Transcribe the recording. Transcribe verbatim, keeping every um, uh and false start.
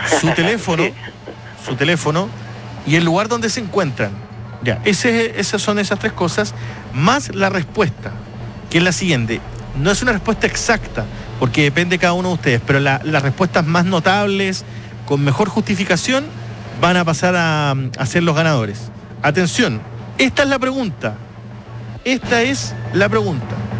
su teléfono, Sí. su teléfono y el lugar donde se encuentran. Ya, ese, esas son esas tres cosas, más la respuesta, que es la siguiente. No es una respuesta exacta, porque depende de cada uno de ustedes, pero la, las respuestas más notables, con mejor justificación, van a pasar a, a ser los ganadores. Atención, esta es la pregunta. Esta es la pregunta.